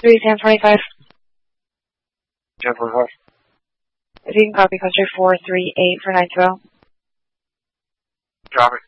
3, 1045. 1045. If you can copy country 438 for 912. Copy.